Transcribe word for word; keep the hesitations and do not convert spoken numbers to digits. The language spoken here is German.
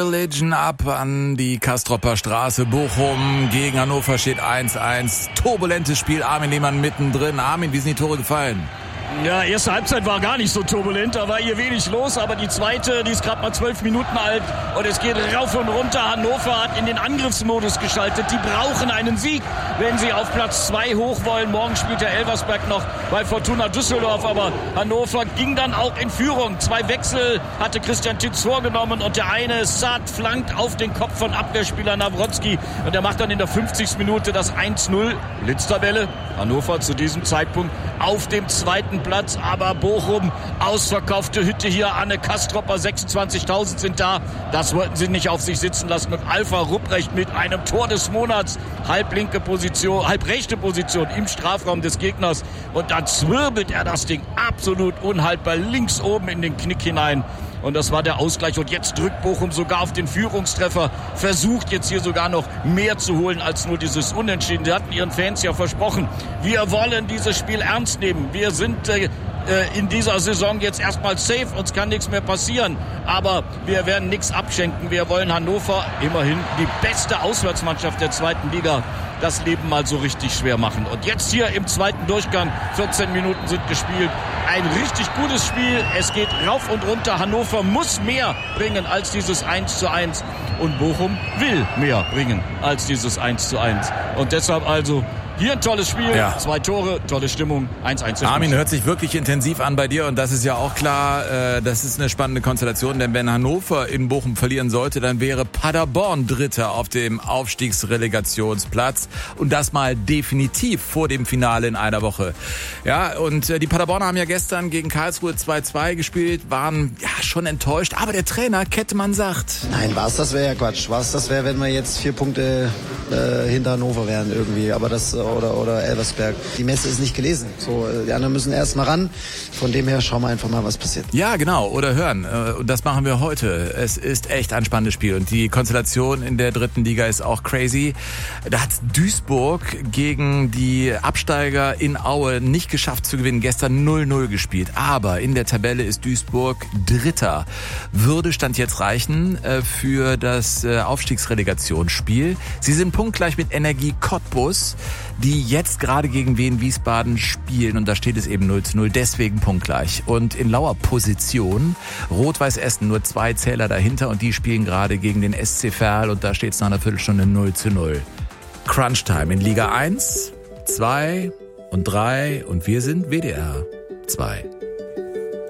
Religion ab an die Kastropper Straße. Bochum gegen Hannover steht eins eins. Turbulentes Spiel. Armin Lehmann mittendrin. Armin, wie sind die Tore gefallen? Ja, erste Halbzeit war gar nicht so turbulent, da war hier wenig los, aber die zweite, die ist gerade mal zwölf Minuten alt und es geht rauf und runter. Hannover hat in den Angriffsmodus geschaltet, die brauchen einen Sieg, wenn sie auf Platz zwei hoch wollen. Morgen spielt der Elversberg noch bei Fortuna Düsseldorf, aber Hannover ging dann auch in Führung. Zwei Wechsel hatte Christian Titz vorgenommen und der eine, Saad, flankt auf den Kopf von Abwehrspieler Nawrocki und der macht dann in der fünfzigsten Minute das eins null. Blitztabelle, Hannover zu diesem Zeitpunkt auf dem zweiten Platz, aber Bochum, ausverkaufte Hütte hier, Anne Kastropper, sechsundzwanzigtausend sind da. Das wollten sie nicht auf sich sitzen lassen. Und Alpha Rupprecht mit einem Tor des Monats, halblinke Position, halbrechte Position im Strafraum des Gegners. Und dann zwirbelt er das Ding absolut unhaltbar links oben in den Knick hinein. Und das war der Ausgleich. Und jetzt drückt Bochum sogar auf den Führungstreffer. Versucht jetzt hier sogar noch mehr zu holen als nur dieses Unentschieden. Sie hatten ihren Fans ja versprochen, wir wollen dieses Spiel ernst nehmen. Wir sind äh, in dieser Saison jetzt erstmal safe. Uns kann nichts mehr passieren. Aber wir werden nichts abschenken. Wir wollen Hannover, immerhin die beste Auswärtsmannschaft der zweiten Liga, das Leben mal so richtig schwer machen. Und jetzt hier im zweiten Durchgang, vierzehn Minuten sind gespielt. Ein richtig gutes Spiel. Es geht rauf und runter. Hannover muss mehr bringen als dieses eins zu eins. Und Bochum will mehr bringen als dieses eins zu eins. Und deshalb also hier ein tolles Spiel, ja. Zwei Tore, tolle Stimmung, eins eins. Armin, hört sich wirklich intensiv an bei dir und das ist ja auch klar, äh, das ist eine spannende Konstellation, denn wenn Hannover in Bochum verlieren sollte, dann wäre Paderborn Dritter auf dem Aufstiegsrelegationsplatz und das mal definitiv vor dem Finale in einer Woche. Ja, und äh, die Paderborner haben ja gestern gegen Karlsruhe zwei zwei gespielt, waren ja schon enttäuscht, aber der Trainer Kettemann sagt... Nein, was das wäre ja Quatsch, was das wäre, wenn wir jetzt vier Punkte äh, hinter Hannover wären irgendwie, aber das... Äh, Oder, oder Elversberg. Die Messe ist nicht gelesen. So, die anderen müssen erst mal ran. Von dem her schauen wir einfach mal, was passiert. Ja, genau. Oder hören. Und das machen wir heute. Es ist echt ein spannendes Spiel. Und die Konstellation in der dritten Liga ist auch crazy. Da hat Duisburg gegen die Absteiger in Aue nicht geschafft zu gewinnen. Gestern null null gespielt. Aber in der Tabelle ist Duisburg Dritter. Würde Stand jetzt reichen für das Aufstiegsrelegationsspiel. Sie sind punktgleich mit Energie Cottbus, die jetzt gerade gegen Wien Wiesbaden spielen. Und da steht es eben null zu null, deswegen punktgleich. Und in lauer Position Rot-Weiß Essen, nur zwei Zähler dahinter und die spielen gerade gegen den S C Verl und da steht es nach einer Viertelstunde null zu null. Crunchtime in Liga eins, zwei und drei und wir sind W D R zwei.